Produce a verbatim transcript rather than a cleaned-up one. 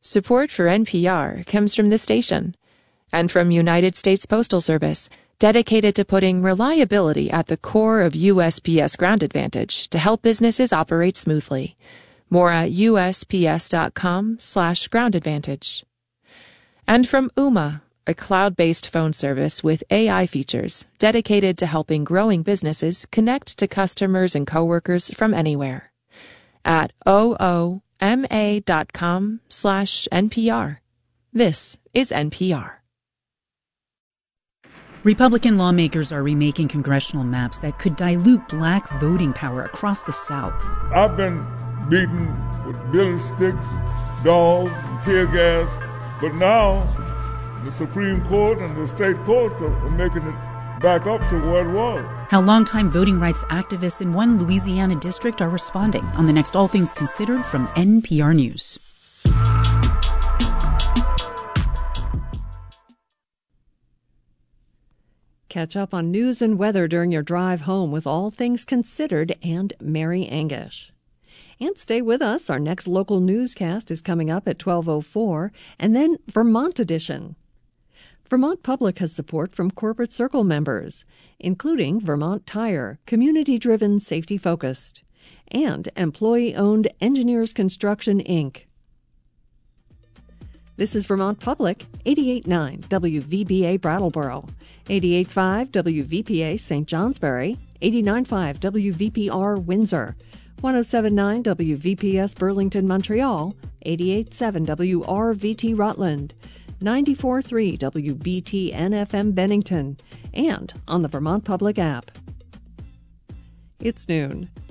Support for N P R comes from this station and from United States Postal Service, dedicated to putting reliability at the core of U S P S Ground Advantage to help businesses operate smoothly. More at usps.com slash ground advantage. And from Ooma, a cloud-based phone service with A I features dedicated to helping growing businesses connect to customers and coworkers from anywhere. At ooma.com slash NPR. This is N P R. Republican lawmakers are remaking congressional maps that could dilute black voting power across the South. I've been beaten with billy sticks, dogs, and tear gas, but now the Supreme Court and the state courts are making it back up to where it was. How longtime voting rights activists in one Louisiana district are responding on the next All Things Considered from N P R News. Catch up on news and weather during your drive home with All Things Considered and Mary Angish. And stay with us. Our next local newscast is coming up at twelve oh four, and then Vermont Edition. Vermont Public has support from Corporate Circle members, including Vermont Tire, community-driven, safety-focused, and employee-owned Engineers Construction, Incorporated. This is Vermont Public, eighty-eight point nine W V B A Brattleboro, eighty-eight point five W V P A Saint Johnsbury, eighty-nine point five W V P R Windsor, one oh seven point nine W V P S Burlington, Montreal, eighty-eight point seven W R V T Rutland, ninety-four point three W B T N F M Bennington, and on the Vermont Public app. It's noon.